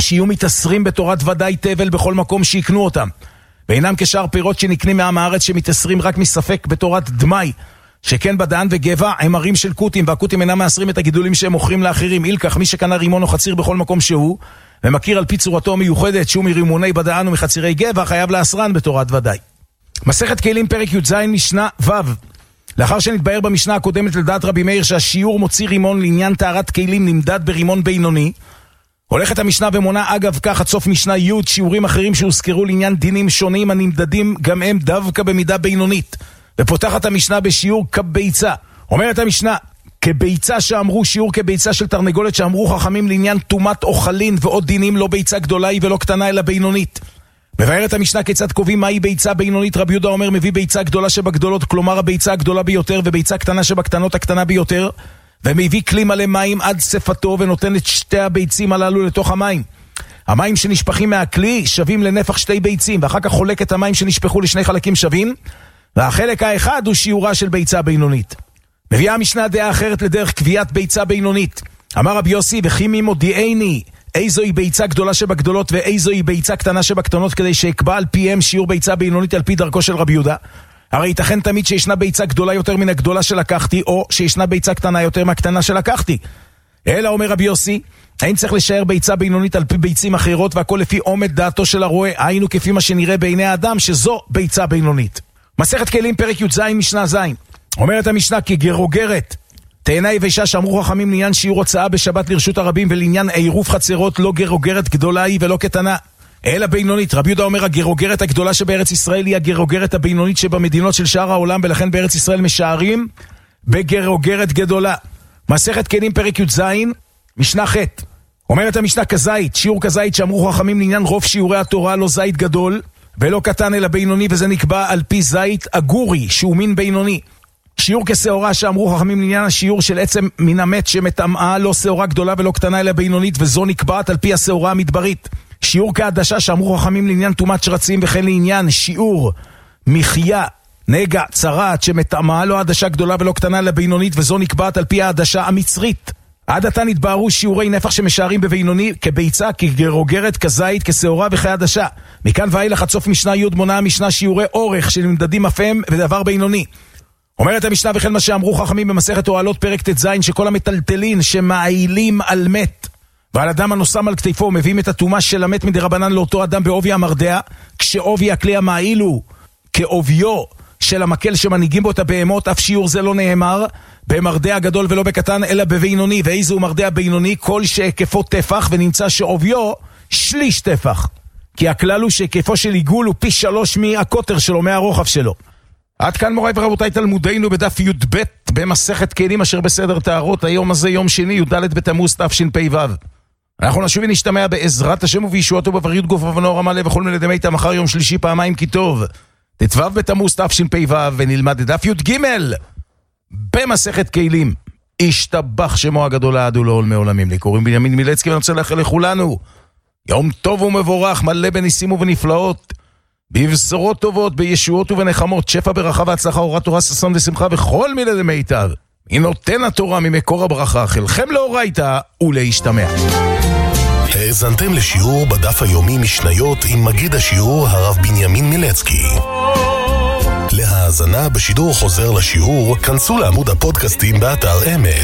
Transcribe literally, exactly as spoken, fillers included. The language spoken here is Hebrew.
שיהיו מתאסרים בתורת ודאי תבל בכל מקום שיקנו אותם, ואינם כשאר פירות שנקנים מעם הארץ שמתאסרים רק מספק בתורת דמי, שכן בדען וגבע הם ערים של קוטים, והקוטים אינם מאסרים את הגידולים שהם מוכרים לאחרים. אילכך, מי שקנה רימון או חציר בכל מקום שהוא, ומכיר על פי צורתו המיוחדת שהוא מרימוני בדען ומחצירי גבע, חייב לאסרן בתורת ודאי. מסכת כלים פרק י"ז משנה ו'. לאחר שנתבהר במשנה הקודמת לדעת רבי מאיר שהשיעור מוציא רימון לעניין טהרת כלים נמדד ברימון בינוני, הולכת המשנה ומונה אגב כך עד סוף משנה י' שיעורים אחרים שהוזכרו לעניין דינים שונים הנמדדים גם הם דווקא במידה בינונית, ופותחת המשנה בשיעור כביצה. אומרת המשנה, כביצה שאמרו שיעור כביצה של תרנגולת, שאמרו חכמים לעניין תומת אוכלין ועוד דינים, לא ביצה גדולה היא ולא קטנה אלא בינונית. מבארת המשנה כיצד קובעים מהי ביצה בינונית. רבי יהודה אומר מביא ביצה גדולה שבגדולות, כלומר הביצה הגדולה ביותר, וביצה קטנה שבקטנות הקטנה ביותר, ומביא כלי מלא מים עד שפתו ונותן את שתי הביצים הללו לתוך המים. המים שנשפכים מהכלי שווים לנפח שתי ביצים, ואחר כך חולק את המים שנשפכו לשני חלקים שווים, והחלק האחד הוא שיעורה של ביצה בינונית. מביאה המשנה דעה אחרת לדרך קביעת ביצה בינונית. אמר רבי יוסי, וכי מי מודיעני איזוהי ביצה גדולה שבגדולות ואיזוהי ביצה קטנה שבקטנות, כדי שיקבע על פיהם שיעור ביצה בינונית על פי דרכו של רבי יהודה. הרי ייתכן תמיד שישנה ביצה גדולה יותר מן הגדולה שלקחתי, או שישנה ביצה קטנה יותר מהקטנה שלקחתי. אלא אומר רבי יוסי, האם צריך לשער ביצה בינונית על פי ביצים אחרות, והכל לפי עומד דעתו של הרואה, היינו כפי מה שנראה בעיני האדם שזו ביצה בינונית. מסכת כלים פרק י"ז משנה ז'. אומרת המשנה, כגרוגרת תאנה יבשה שאמרו חכמים לעניין שיעור הוצאה בשבת לרשות הרבים, ולעניין עירוב חצרות לא גרוגרת גדולה היא ולא קטנה אלא בינונית. רבי יהודה אומר הגרוגרת הגדולה שבארץ ישראל היא הגרוגרת הבינונית שבמדינות של שאר העולם, ולכן בארץ ישראל משערים בגרוגרת גדולה. מסכת כלים פרק י"ז משנה ח'. אומרת המשנה, כזית, שיעור כזית שאמרו חכמים לעניין רוב שיעורי התורה, לא זית גדול ולא קטן אלא בינוני, וזה נקבע על פי זית אגורי שהוא מין בינוני. שיעור כשעורה שאמרו חכמים לעניין השיעור של עצם מן המת שמטמאה, לא שעורה גדולה ולא קטנה אלא בינונית, וזו נקבעת על פי השעורה המדברית. שיעור כעדשה שאמרו חכמים לעניין תומת שרצים, וכן לעניין שיעור מחיה, נגע, צרעת שמטמאה, לא עדשה גדולה ולא קטנה אלא בינונית, וזו נקבעת על פי העדשה המצרית. עד עתה נתבהרו שיעורי נפח שמשערים בבינוני, כביצה, כגרוגרת, כזית, כשעורה וכעדשה. מכאן ואילך עד סוף משנה י' מונה המשנה שיעורי אורך שנמדדים אף הם ודבר בינוני. אומרת המשנה, וכן מה שאמרו חכמים במסכת אוהלות פרק ט"ז, שכל המטלטלין שמעילים על מת ועל אדם הנושם על כתפו מביאים את התומה של המת מדרבנן לאותו אדם בעובי המרדע, כשעובי הכלי המעיל הוא כעוביו של המקל שמנהיגים בו את הבהמות, אף שיעור זה לא נאמר במרדע גדול ולא בקטן אלא בבינוני. ואיזהו מרדע בינוני? כל שהיקפו טפח ונמצא שעוביו שליש טפח, כי הכלל הוא שהיקפו של עיגול הוא פי שלוש מהקוטר שלו, מהרוחב שלו. עד כאן מוריי ורבותיי תלמודנו בדף י"ב במסכת כלים אשר בסדר טהרות. היום הזה יום שני י"ד בתמוז תשפ"ו. אנחנו נשוב ונשתמע בעזרת השם ובישועתו בבריאות גוף ובנוער המלא וכל מיני דמי מחר יום שלישי פעמיים כי טוב ט"ו בתמוז תשפ"ו, ונלמד דף י"ג במסכת כלים. השתבח שמו הגדול עד ולעולמי עולמים. לי קוראים בנימין מילצקי, ואני רוצה לאחל לכולנו יום טוב ומבורך, מלא בניסים ובנפלאות, בבשורות טובות, בישועות ובנחמות, שפע ברכה והצלחה, אורת תורה, ששון ושמחה וכל מיני דמיטב. היא נותן התורה ממקור הברכה, חלכם לאורייתא ולהשתמע. האזנתם לשיעור בדף היומי משניות עם מגיד השיעור הרב בנימין מילצקי. להאזנה בשידור חוזר לשיעור, כנסו לעמוד הפודקאסטים באתר אמת.